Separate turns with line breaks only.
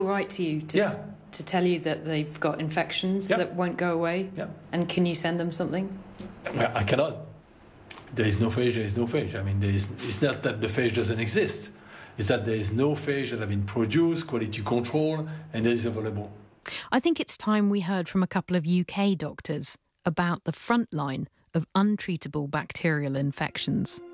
write to you to tell you that they've got infections that won't go away?
Yeah.
And can you send them something?
Well, I cannot. There is no phage, there is no phage. I mean, it's not that the phage doesn't exist. It's that there is no phage that have been produced, quality control, and that is available.
I think it's time we heard from a couple of UK doctors about the front line of untreatable bacterial infections.